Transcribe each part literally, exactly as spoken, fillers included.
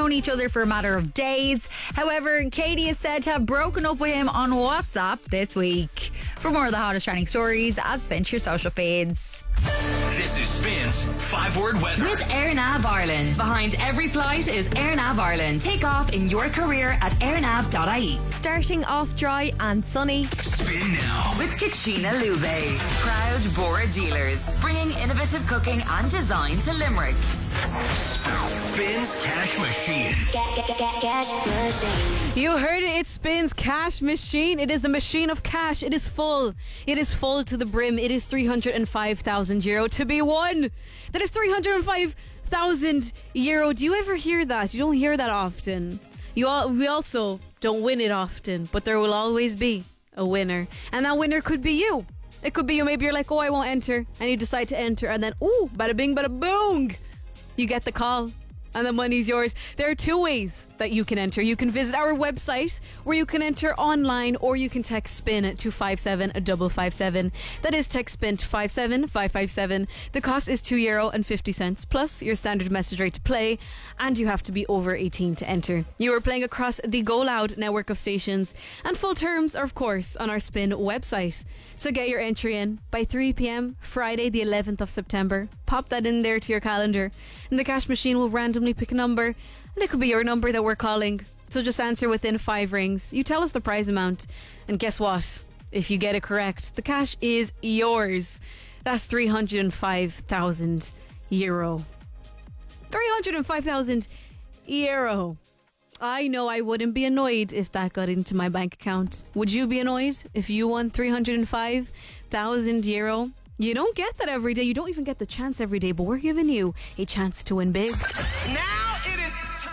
known each other for a matter of days. However, Katie is said to have broken up with him on WhatsApp this week. For more of the hottest trending stories, add Spin to your social feeds. This is Spin's five-word weather. With AirNav Ireland. Behind every flight is AirNav Ireland. Take off in your career at airnav dot I E. Starting off dry and sunny. Spin now. With Kachina Lube. Proud Bora dealers. Bringing innovative cooking and design to Limerick. Spin's cash machine. Cash machine. You heard it. It Spins cash machine. It is the machine of cash. It is full. It is full to the brim. It is three hundred five thousand euro to be won. That is three hundred five thousand euro. Do you ever hear that? You don't hear that often. You all, we also don't win it often, but there will always be a winner. And that winner could be you. It could be you. Maybe you're like, oh, I won't enter. And you decide to enter. And then, ooh, bada bing, bada boom. You get the call. And the money's yours. There are two ways that you can enter. You can visit our website where you can enter online, or you can text SPIN to five seven five five seven. That is text SPIN to five seven five five seven. The cost is two euro and fifty cents plus your standard message rate to play, and you have to be over eighteen to enter. You are playing across the Go Loud network of stations, and full terms are of course on our Spin website. So get your entry in by three p.m. Friday the eleventh of September. Pop that in there to your calendar, and the cash machine will randomly pick a number, and it could be your number that we're calling. So just answer within five rings. You tell us the prize amount, and guess what? If you get it correct, the cash is yours. That's three hundred five thousand euro. three hundred five thousand euro. I know I wouldn't be annoyed if that got into my bank account. Would you be annoyed if you won three hundred five thousand euro? You don't get that every day. You don't even get the chance every day, but we're giving you a chance to win big. Now it is time.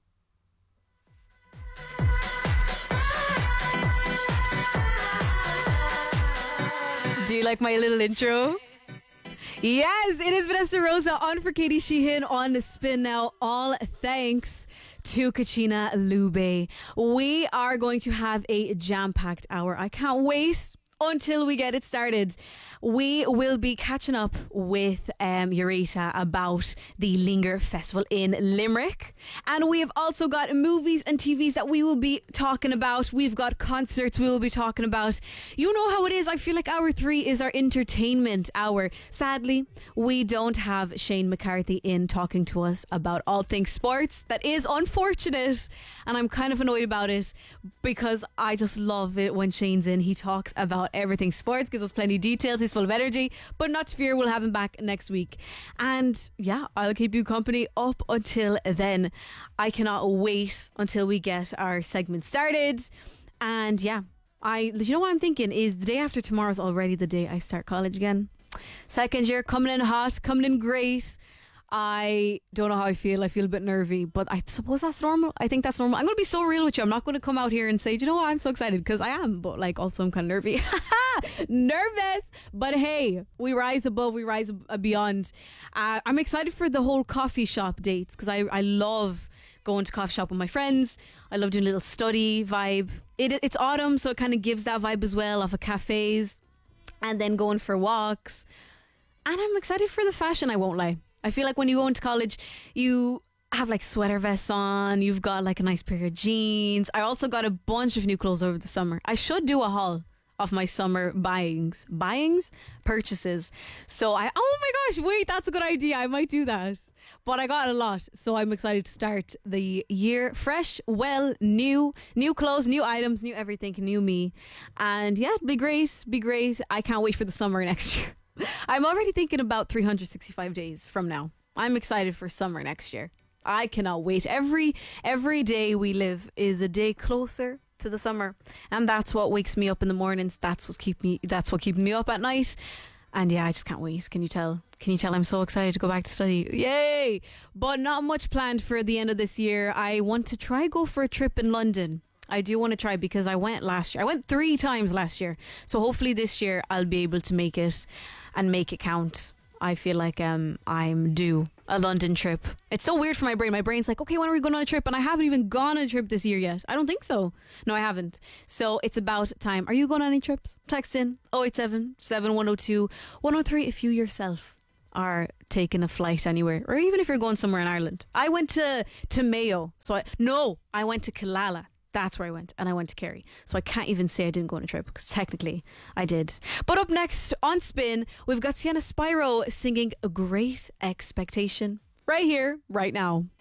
Do you like my little intro? Yes, it is Vanessa Rosa on for Katie Sheehan on the Spin Now. All thanks to Kachina Lube. We are going to have a jam-packed hour. I can't wait until we get it started. We will be catching up with um, Eureka about the Linger Festival in Limerick. And we have also got movies and T Vs that we will be talking about. We've got concerts we will be talking about. You know how it is. I feel like hour three is our entertainment hour. Sadly, we don't have Shane McCarthy in talking to us about all things sports. That is unfortunate. And I'm kind of annoyed about it because I just love it when Shane's in. He talks about everything sports, gives us plenty of details. He's full of energy, but not to fear, we'll have him back next week. And yeah, I'll keep you company up until then. I cannot wait until we get our segment started. And yeah, I you know what I'm thinking is the day after tomorrow's already the day I start college again. Second year coming in hot, coming in great. I don't know how I feel. I feel a bit nervy, but I suppose that's normal. I think that's normal. I'm going to be so real with you. I'm not going to come out here and say, do you know what, I'm so excited, because I am, but like also I'm kind of nervy. Nervous, but hey, we rise above, we rise ab- beyond. Uh, I'm excited for the whole coffee shop dates, because I, I love going to coffee shop with my friends. I love doing a little study vibe. It, it's autumn, so it kind of gives that vibe as well, off of cafes, and then going for walks. And I'm excited for the fashion, I won't lie. I feel like when you go into college, you have like sweater vests on, you've got like a nice pair of jeans. I also got a bunch of new clothes over the summer. I should do a haul of my summer buyings, buyings, purchases. So I, oh my gosh, wait, that's a good idea. I might do that. But I got a lot. So I'm excited to start the year fresh, well, new, new clothes, new items, new everything, new me. And yeah, it'll be great, be great. I can't wait for the summer next year. I'm already thinking about three hundred sixty-five days from now. I'm excited for summer next year. I cannot wait. Every every day we live is a day closer to the summer, and that's what wakes me up in the mornings. That's what keep me. That's what keeps me up at night. And yeah, I just can't wait. Can you tell? Can you tell I'm so excited to go back to study? Yay! But not much planned for the end of this year. I want to try go for a trip in London. I do want to try, because I went last year. I went three times last year. So hopefully this year I'll be able to make it and make it count. I feel like um I'm due a London trip. It's so weird for my brain. My brain's like, okay, when are we going on a trip? And I haven't even gone on a trip this year yet. I don't think so. No, I haven't. So it's about time. Are you going on any trips? Text in oh eight seven, seven one oh two, one oh three if you yourself are taking a flight anywhere, or even if you're going somewhere in Ireland. I went to, to Mayo. So I, no, I went to Killala. That's where I went. And I went to Kerry. So I can't even say I didn't go on a trip because technically I did. But up next on Spin, we've got Sienna Spyro singing A Great Expectation right here, right now.